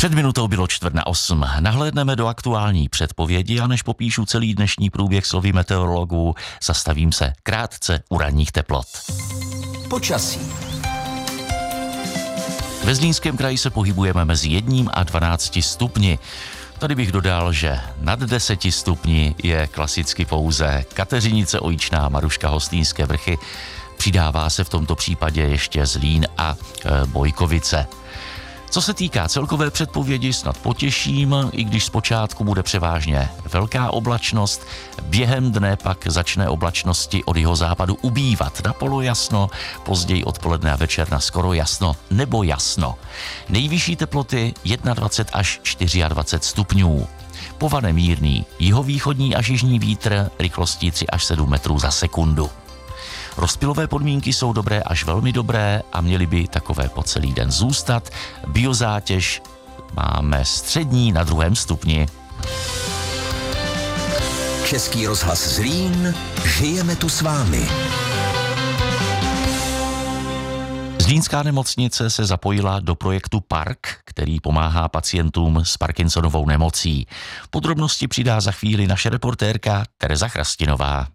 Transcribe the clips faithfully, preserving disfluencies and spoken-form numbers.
Před minutou bylo čtvrt na osm. Nahlédneme do aktuální předpovědi a než popíšu celý dnešní průběh slovy meteorologů, zastavím se krátce u ranních teplot. Počasí. Ve Zlínském kraji se pohybujeme mezi jedním a dvanácti stupni. Tady bych dodal, že nad deseti stupni je klasicky pouze Kateřinice Ojičná, Maruška, Hostýnské vrchy. Přidává se v tomto případě ještě Zlín a e, Bojkovice. Co se týká celkové předpovědi, snad potěším, i když zpočátku bude převážně velká oblačnost, během dne pak začne oblačnosti od jihozápadu ubývat na polojasno, později odpoledne a večer na skoro jasno nebo jasno. Nejvyšší teploty dvacet jedna až dvacet čtyři stupňů. Povane mírný jihovýchodní až jižní vítr rychlostí tři až sedm metrů za sekundu. Rozptylové podmínky jsou dobré až velmi dobré a měly by takové po celý den zůstat. Biozátěž máme střední na druhém stupni. Český rozhlas Zlín, žijeme tu s vámi. Zlínská nemocnice se zapojila do projektu Park, který pomáhá pacientům s Parkinsonovou nemocí. Podrobnosti přidá za chvíli naše reportérka Tereza Chrastinová.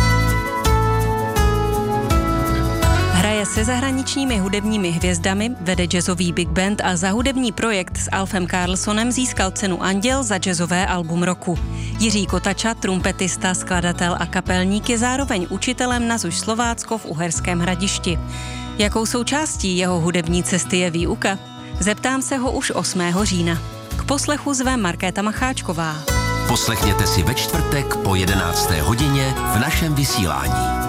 Hraje se zahraničními hudebními hvězdami, vede jazzový big band a za hudební projekt s Alfem Karlsonem získal cenu Anděl za jazzové album roku. Jiří Kotača, trumpetista, skladatel a kapelník, je zároveň učitelem na ZUŠ Slovácko v Uherském Hradišti. Jakou součástí jeho hudební cesty je výuka? Zeptám se ho už osmého října. K poslechu zve Markéta Macháčková. Poslechněte si ve čtvrtek po jedenácté hodině v našem vysílání.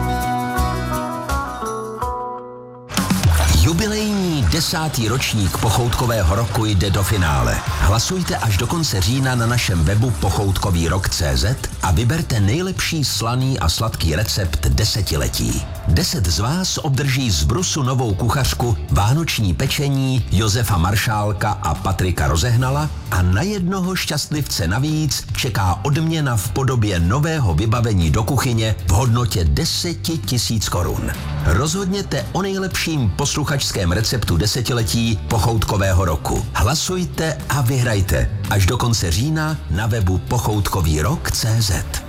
Jubilejní desátý ročník Pochoutkového roku jde do finále. Hlasujte až do konce října na našem webu pochoutkový rok tečka cé zet a vyberte nejlepší slaný a sladký recept desetiletí. Deset z vás obdrží z Brusu novou kuchařku, vánoční pečení Josefa Maršálka a Patrika Rozehnala a na jednoho šťastlivce navíc čeká odměna v podobě nového vybavení do kuchyně v hodnotě deset tisíc korun. Rozhodněte o nejlepším posluchačském receptu desetiletí Pochoutkového roku. Hlasujte a vyhrajte až do konce října na webu pochoutkový rok tečka cé zet.